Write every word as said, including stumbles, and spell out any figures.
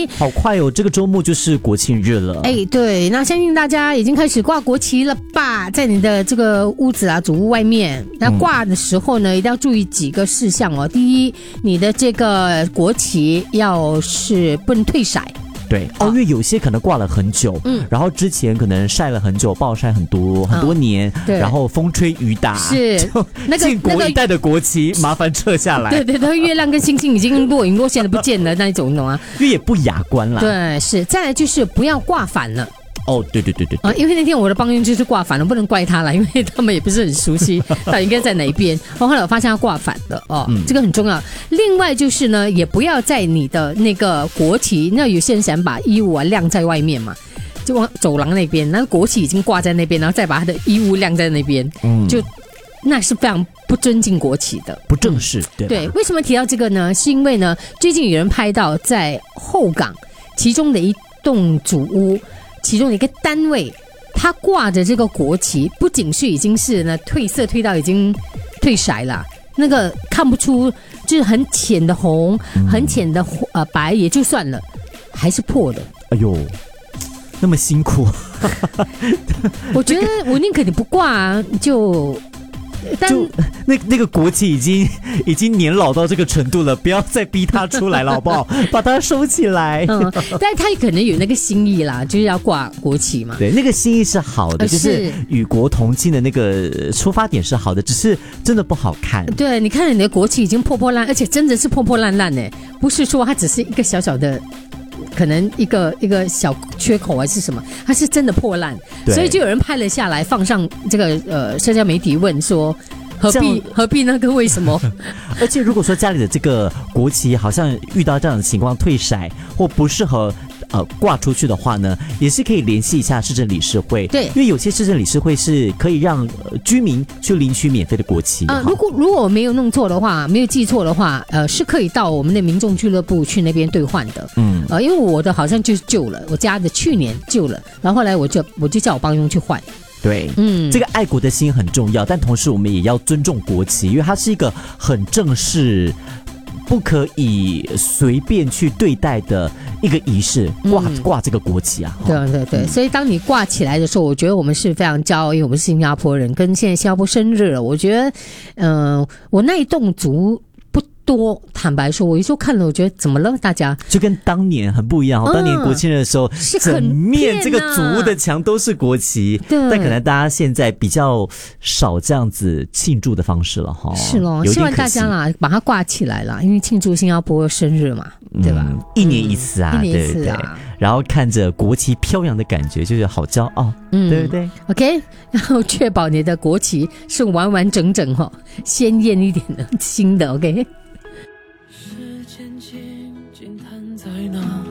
好快哦，这个周末就是国庆日了。 哎，对，那相信大家已经开始挂国旗了吧？在你的这个屋子啊、主屋外面，那挂的时候呢，一定要注意几个事项哦。第一，你的这个国旗要是不能退色。 对哦，因为有些可能挂了很久，嗯，然后之前可能晒了很久，暴晒很多、嗯、很多年，对，然后风吹雨打， 是那个建国一代的国旗，那个、麻烦撤下来。 对对对，月亮跟星星已经若隐若现的不见了那一种，你懂吗？ 因为也不雅观啦。 对，是。再来就是不要挂反了。 哦，对对对 对, 对啊，因为那天我的帮佣就是挂反了，不能怪他了，因为他们也不是很熟悉到底应该在哪一边。后来我发现他挂反了哦、嗯，这个很重要。另外就是呢，也不要在你的那个国旗，那有些人想把衣物啊晾在外面嘛，就往走廊那边，那国旗已经挂在那边，然后再把他的衣物晾在那边，嗯，就那是非常不尊敬国旗的， 不正式。对对，为什么提到这个呢？是因为呢，最近有人拍到在后港其中的一栋主屋。其中的一个单位，它挂着这个国旗，不仅是已经是呢褪色褪到已经褪色了，那个看不出，就是很浅的红、嗯、很浅的呃白也就算了，还是破的。 哎呦，那么辛苦， 我觉得我宁可你不挂、啊、就。但就那那个国旗已经已经年老到这个程度了，不要再逼他出来了，好不好？把它收起来。 嗯，但他可能有那个心意啦，就是要挂国旗嘛。 对，那个心意是好的，就是与国同庆的那个出发点是好的，只是真的不好看。 对，你看你的国旗已经破破烂，而且真的是破破烂烂呢，不是说它只是一个小小的。可能一个一个小缺口还是什么，它是真的破烂，所以就有人拍了下来，放上这个呃社交媒体问说。何必何必那个为什么？ 而且如果说家里的这个国旗好像遇到这样的情况退色或不适合呃挂出去的话呢，也是可以联系一下市政理事会。 对， 因为有些市政理事会是可以让、呃、居民去领取免费的国旗。 呃，如果如果我没有弄错的话，没有记错的话，呃，是可以到我们的民众俱乐部去那边兑换的。嗯，呃，因为我的好像就是旧了，我家的去年旧了，然后后来我就我就叫我帮佣去换。 对，嗯，这个爱国的心很重要，但同时我们也要尊重国旗，因为它是一个很正式、不可以随便去对待的一个仪式，挂、嗯、挂这个国旗啊。 对对对、嗯，所以当你挂起来的时候，我觉得我们是非常骄傲，因为我们是新加坡人，跟现在新加坡生日了。我觉得，嗯、呃，我那一栋族。多坦白说，我一说看了，我觉得怎么了？大家就跟当年很不一样、哦嗯、当年国庆日的时候，整面这个主屋的墙都是国旗，但可能大家现在比较少这样子庆祝的方式了哈。 是咯，希望大家啦把它挂起来啦，因为庆祝新加坡生日嘛，对吧？ 嗯、一年一次啊， 嗯、一年一次啊， 对对，然后看着国旗飘扬的感觉，就是好骄傲，嗯，对不对 ？OK， 然后确保你的国旗是完完整整哈、哦，鲜艳一点的新的 ，OK。时间静静摊在那